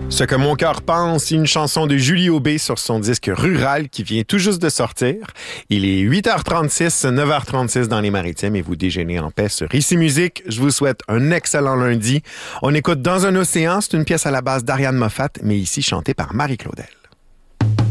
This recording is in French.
Ce que mon cœur pense, une chanson de Julie Aubé sur son disque Rural qui vient tout juste de sortir. Il est 8h36, 9h36 dans les Maritimes et vous déjeunez en paix sur Ici Musique. Je vous souhaite un excellent lundi. On écoute Dans un océan, c'est une pièce à la base d'Ariane Moffat, mais ici chantée par Marie-Claudel.